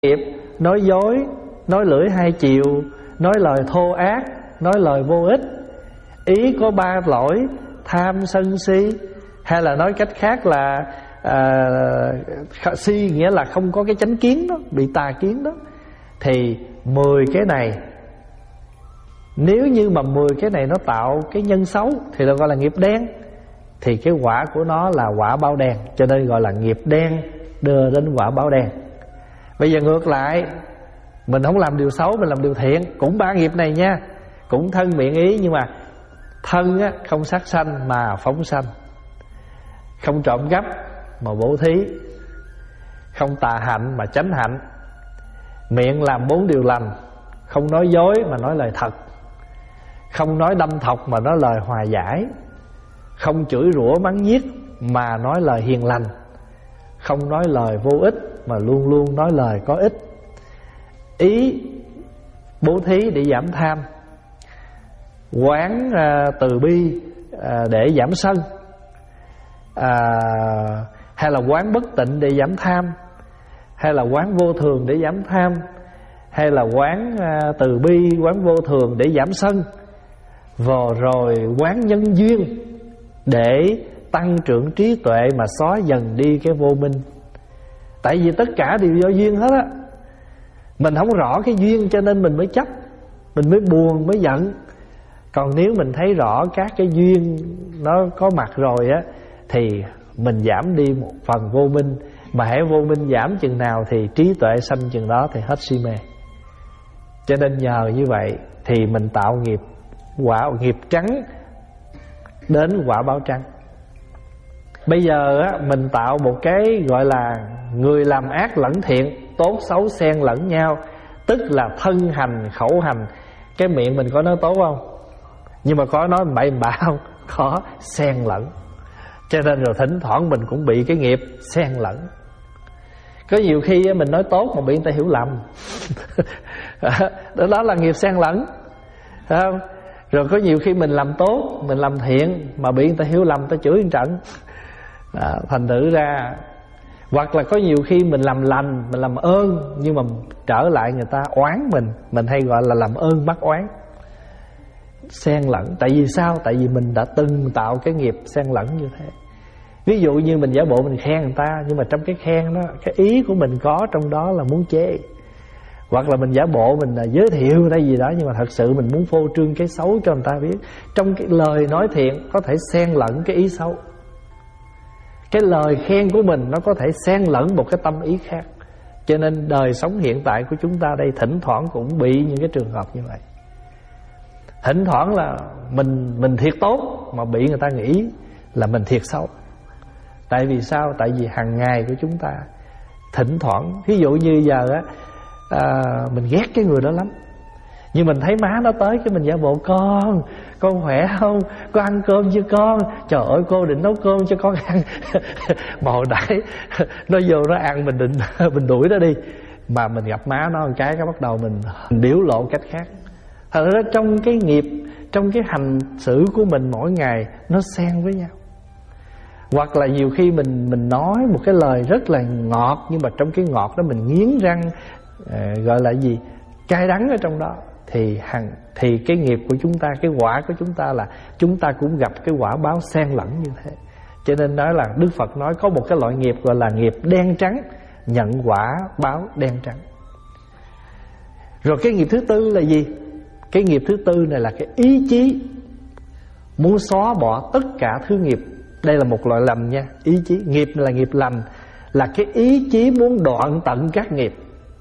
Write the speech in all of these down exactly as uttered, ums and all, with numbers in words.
nghiệp nói dối, nói lưỡi hai chiều, nói lời thô ác, nói lời vô ích. Ý có ba lỗi: tham, sân, si. Hay là nói cách khác là à, si nghĩa là không có cái chánh kiến đó, bị tà kiến đó. Thì mười cái này, nếu như mà mười cái này nó tạo cái nhân xấu thì nó gọi là nghiệp đen. Thì cái quả của nó là quả báo đen, cho nên gọi là nghiệp đen đưa đến quả báo đen. Bây giờ ngược lại, mình không làm điều xấu, mình làm điều thiện, cũng ba nghiệp này nha, cũng thân miệng ý. Nhưng mà thân á, không sát sanh mà phóng sanh, không trộm cắp mà bố thí, không tà hạnh mà chánh hạnh, miệng làm bốn điều lành, không nói dối mà nói lời thật, không nói đâm thọc mà nói lời hòa giải, không chửi rủa mắng nhiếc mà nói lời hiền lành, không nói lời vô ích mà luôn luôn nói lời có ích. Ý bố thí để giảm tham, quán à, từ bi à, để giảm sân, à, hay là quán bất tịnh để giảm tham, hay là quán vô thường để giảm tham, hay là quán à, từ bi, quán vô thường để giảm sân, và rồi quán nhân duyên để tăng trưởng trí tuệ mà xóa dần đi cái vô minh. Tại vì tất cả đều do duyên hết á. Mình không rõ cái duyên cho nên mình mới chấp, mình mới buồn, mới giận. Còn nếu mình thấy rõ các cái duyên nó có mặt rồi á, thì mình giảm đi một phần vô minh. Mà hễ vô minh giảm chừng nào thì trí tuệ sanh chừng đó, thì hết si mê. Cho nên nhờ như vậy thì mình tạo nghiệp quả nghiệp trắng đến quả báo trắng. Bây giờ á, mình tạo một cái gọi là người làm ác lẫn thiện, tốt xấu xen lẫn nhau. Tức là thân hành, khẩu hành. Cái miệng mình có nói tốt không? Nhưng mà có nói bậy bạ không? Có, xen lẫn. Cho nên rồi thỉnh thoảng mình cũng bị cái nghiệp xen lẫn. Có nhiều khi mình nói tốt mà bị người ta hiểu lầm. Đó là nghiệp xen lẫn, phải không? Rồi có nhiều khi mình làm tốt, mình làm thiện mà bị người ta hiểu lầm, ta chửi một trận. Đó, thành thử ra, hoặc là có nhiều khi mình làm lành, mình làm ơn, nhưng mà trở lại người ta oán mình. Mình hay gọi là làm ơn bắt oán, xen lẫn. Tại vì sao? Tại vì mình đã từng tạo cái nghiệp xen lẫn như thế. Ví dụ như mình giả bộ mình khen người ta, nhưng mà trong cái khen đó, cái ý của mình có trong đó là muốn chê. Hoặc là mình giả bộ mình là giới thiệu hay gì đó, nhưng mà thật sự mình muốn phô trương cái xấu cho người ta biết. Trong cái lời nói thiện có thể xen lẫn cái ý xấu. Cái lời khen của mình nó có thể xen lẫn một cái tâm ý khác. Cho nên đời sống hiện tại của chúng ta đây thỉnh thoảng cũng bị những cái trường hợp như vậy. Thỉnh thoảng là mình mình thiệt tốt mà bị người ta nghĩ là mình thiệt xấu. Tại vì sao? Tại vì hàng ngày của chúng ta thỉnh thoảng, ví dụ như giờ á, à, mình ghét cái người đó lắm, nhưng mình thấy má nó tới, cái mình giả bộ: Con, con khỏe không? Con ăn cơm chưa con? Trời ơi, cô định nấu cơm cho con ăn. Mà hồi nãy nó vô nó ăn, mình định mình đuổi nó đi. Mà mình gặp má nó một cái, cái bắt đầu mình biểu lộ cách khác. Thật ra trong cái nghiệp, trong cái hành xử của mình mỗi ngày nó xen với nhau. Hoặc là nhiều khi mình mình nói một cái lời rất là ngọt, nhưng mà trong cái ngọt đó mình nghiến răng, à, gọi là gì? Cay đắng ở trong đó. Thì hằng thì cái nghiệp của chúng ta, cái quả của chúng ta là chúng ta cũng gặp cái quả báo xen lẫn như thế. Cho nên nói là Đức Phật nói có một cái loại nghiệp gọi là nghiệp đen trắng, nhận quả báo đen trắng. Rồi cái nghiệp thứ tư là gì? Cái nghiệp thứ tư này là cái ý chí muốn xóa bỏ tất cả thứ nghiệp. Đây là một loại lầm nha. Ý chí, nghiệp là nghiệp lầm, là cái ý chí muốn đoạn tận các nghiệp.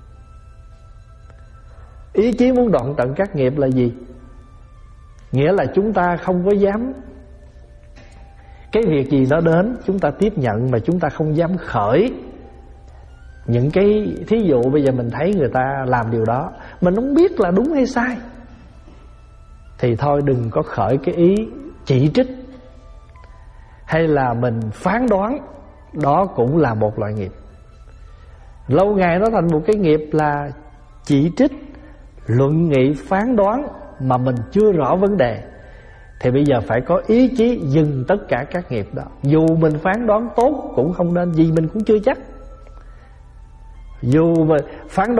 Ý chí muốn đoạn tận các nghiệp là gì? Nghĩa là chúng ta không có dám, cái việc gì nó đến chúng ta tiếp nhận, mà chúng ta không dám khởi những cái, thí dụ bây giờ mình thấy người ta làm điều đó, mình không biết là đúng hay sai, thì thôi đừng có khởi cái ý chỉ trích hay là mình phán đoán. Đó cũng là một loại nghiệp. Lâu ngày nó thành một cái nghiệp là chỉ trích, luận nghị, phán đoán mà mình chưa rõ vấn đề. Thì bây giờ phải có ý chí dừng tất cả các nghiệp đó. Dù mình phán đoán tốt cũng không nên, vì mình cũng chưa chắc. Dù mà phán